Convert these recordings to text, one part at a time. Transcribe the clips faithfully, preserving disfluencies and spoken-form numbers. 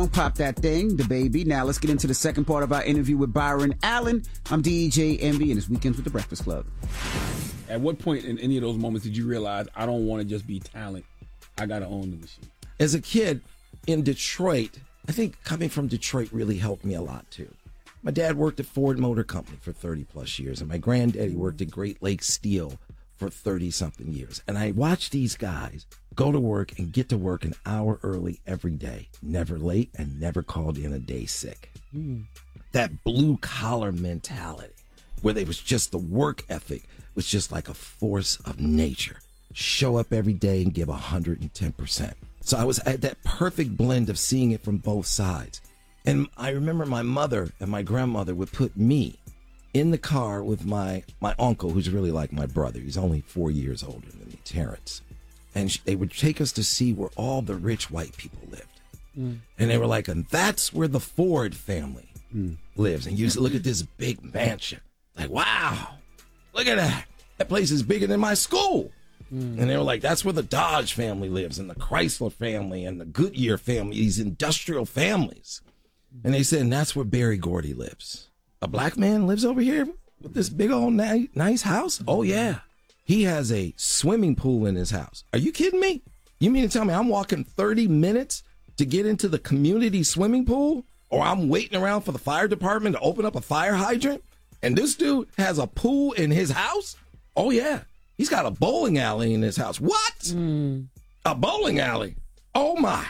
Pop that thing, the baby. Now let's get into the second part of our interview with Byron Allen. I'm D J Envy, and it's Weekends with the Breakfast Club. At what point in any of those moments did you realize, I don't want to just be talent, I got to own the machine? As a kid in Detroit, I think coming from Detroit really helped me a lot too. My dad worked at Ford Motor Company for thirty plus years, and my granddaddy worked at Great Lakes Steel for thirty something years. And I watched these guys go to work and get to work an hour early every day, never late and never called in a day sick. Mm. That blue collar mentality where they was just the work ethic was just like a force of nature. Show up every day and give one hundred ten percent. So I was at that perfect blend of seeing it from both sides. And I remember my mother and my grandmother would put me in the car with my, my uncle, who's really like my brother. He's only four years older than me, Terrence. And they would take us to see where all the rich white people lived. Mm. And they were like, and that's where the Ford family mm. lives. And you just look at this big mansion. Like, wow, look at that. That place is bigger than my school. Mm. And they were like, that's where the Dodge family lives, and the Chrysler family, and the Goodyear family, these industrial families. And they said, and that's where Berry Gordy lives. A black man lives over here with this big old ni- nice house? Oh, yeah. He has a swimming pool in his house. Are you kidding me? You mean to tell me I'm walking thirty minutes to get into the community swimming pool? Or I'm waiting around for the fire department to open up a fire hydrant? And this dude has a pool in his house? Oh, yeah. He's got a bowling alley in his house. What? Mm. A bowling alley? Oh, my.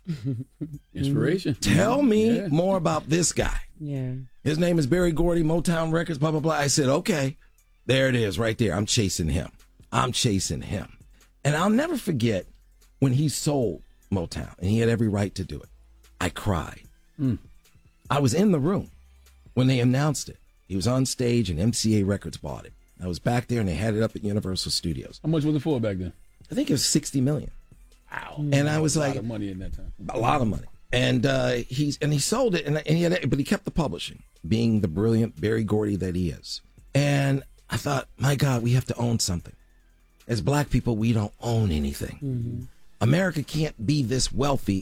Inspiration. Tell me yeah. more about this guy. Yeah. His name is Berry Gordy, Motown Records, blah, blah, blah. I said, okay, there it is right there. I'm chasing him. I'm chasing him. And I'll never forget when he sold Motown, and he had every right to do it. I cried. Mm. I was in the room when they announced it. He was on stage, and M C A Records bought it. I was back there, and they had it up at Universal Studios. How much was it for back then? I think it was sixty million dollars. Wow. And I was a like, lot of money in that time. A lot of money. And uh, he's and he sold it, and, and he had, but he kept the publishing, being the brilliant Berry Gordy that he is. And I thought, my God, we have to own something. As black people, we don't own anything. Mm-hmm. America can't be this wealthy